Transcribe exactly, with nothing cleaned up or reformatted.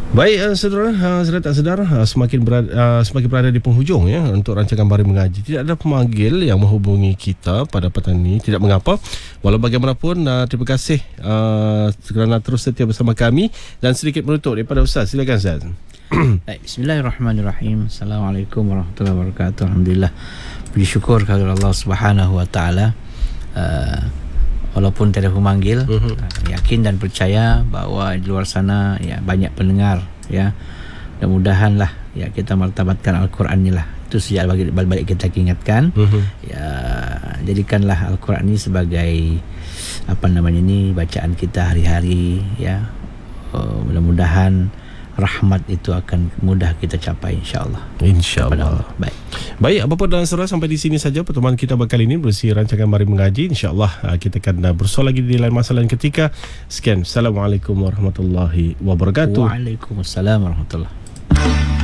Baik, uh, saudara, uh, sedar tak sedar uh, semakin berada, uh, semakin berada di penghujung ya untuk rancangan Mari Mengaji. Tidak ada pemanggil yang menghubungi kita pada petang ini. Tidak mengapa. Walau bagaimanapun, uh, terima kasih uh, kerana terus setia bersama kami. Dan sedikit menutup daripada Ustaz. Silakan Ustaz. Baik, bismillahirrahmanirrahim. Assalamualaikum warahmatullahi wabarakatuh. Alhamdulillah. Puji syukur kepada Allah Subhanahu wa taala. Uh, Walaupun tiada pemanggil, uh-huh. yakin dan percaya bahawa di luar sana ya banyak pendengar ya. Mudah-mudahan lah ya kita martabatkan Al-Quran ni lah. Itu sejak bagi balik kita ingatkan. Uh-huh. Ya, jadikanlah Al-Quran ini sebagai apa namanya ni bacaan kita hari-hari ya. Uh, mudah-mudahan rahmat itu akan mudah kita capai, insya-Allah. Insya-Allah. Baik. Baik, apa pun dan saudara, sampai di sini saja pertemuan kita kali ini bersama rancangan Mari Mengaji. Insya-Allah kita akan bersua lagi di lain masa lain ketika. Sekian. Assalamualaikum warahmatullahi wabarakatuh. Waalaikumsalam warahmatullahi